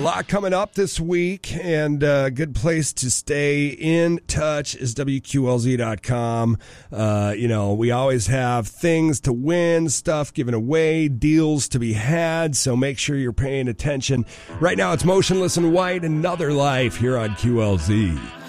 lot coming up this week, and a good place to stay in touch is WQLZ.com. We always have things to win, stuff given away, deals to be had, so make sure you're paying attention. Right now, it's Motionless in White, Another Life here on QLZ.